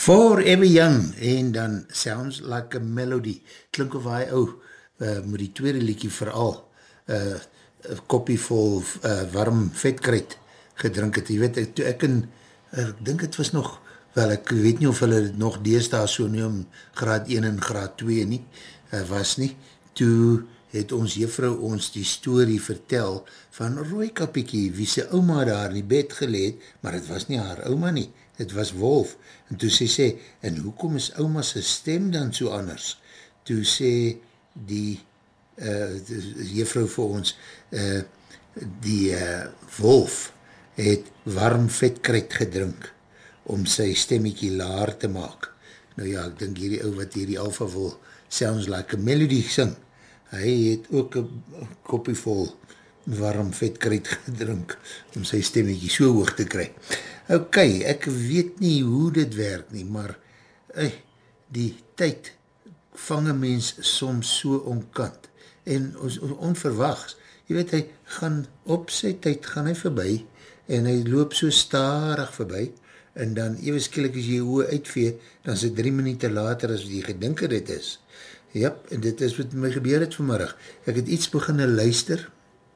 Forever Young, en dan Sounds Like a Melody, klink of hy met die tweede liedjie vooral, een koppie vol warm vetkruid gedrink het. Jy weet, toe ek dink het was nog, wel ek weet nie of hulle nog deesdae so noem, graad 1 en graad 2 nie, was nie, toe het ons juffrou ons die story vertel van Rooikapiekie, wie sy ouma daar in die bed geleed, maar het was nie haar ouma nie, het was Wolf, en toe sê, en hoekom is ouma sy stem dan so anders? Toe sê die juffrou vir ons, die Wolf het warm vetkruid gedrink, om sy stemmetjie laar te maak. Nou ja, ek dink hierdie ou wat hierdie Alpha wil, Sounds Like a Melody sing, hy het ook een koppie vol warm vetkruid gedrink, om sy stemmetjie so hoog te kry. Ok, ek weet nie hoe dit werk nie, maar die tyd vang een mens soms so onkant, en onverwachts, jy weet, hy gaan op sy tyd, gaan hy verby, en hy loop so starig verby, en dan ewe skielik as jy oor uitvee, dan is het 3 minute later as jy gedink dit is. Ja, en dit is wat my gebeur het vanmiddag. Ek het iets beginne luister,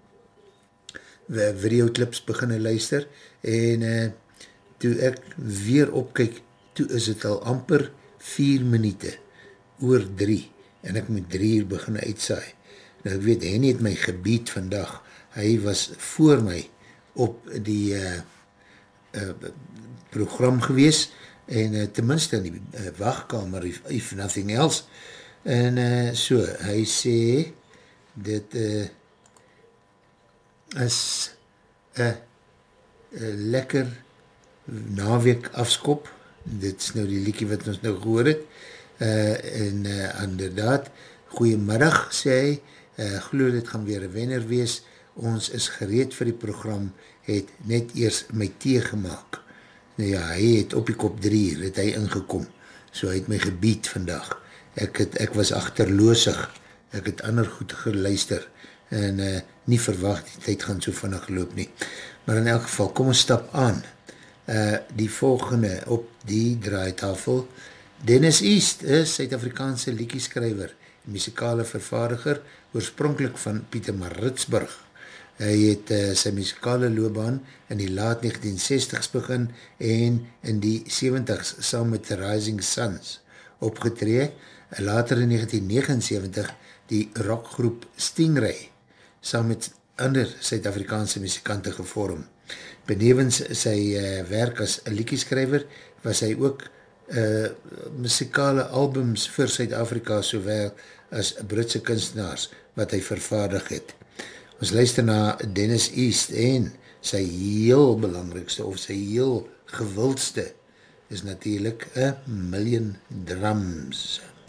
videoclips beginne luister, en toe ek weer opkyk, toe is het al amper 4 minute oor 3, en ek moet 3 uur beginne uitsaai. Nou ek weet, Henny het my gebied vandag, hy was voor my op die program gewees, en tenminste in die wachtkamer, if nothing else, en so, hy sê, dit is lekker naweek afskop, dit is nou die liedjie wat ons nou gehoor het, en inderdaad, goeiemiddag, sê hy, glo dit gaan weer een wenner wees, ons is gereed vir die program, het net eers my thee gemaakt. Nou ja, hy het op die kop 3 uur, het hy ingekom, so hy het my gebied vandag. Ek was achterloosig, ek het ander goed geluister, en nie verwacht, die tyd gaan so vinnig loop nie. Maar in elk geval, kom ons stap aan. Die volgende op die draaitafel, Dennis East is Suid-Afrikaanse liedjeskrywer, musikale vervaardiger, oorspronkelijk van Pietermaritzburg. Hy het sy musikale loopbaan in die laat 1960s begin en in die 70s saam met The Rising Suns opgetree, later in 1979 die rockgroep Stingray saam met ander Suid-Afrikaanse musikante gevorm. Benevens sy werk as liedjeskrywer was hy ook musikale albums vir Suid-Afrika sowel as Britse kunstenaars wat hy vervaardig het. Ons luister na Dennis East en sy heel belangrikste of sy heel gewildste is natuurlijk A Million Drums.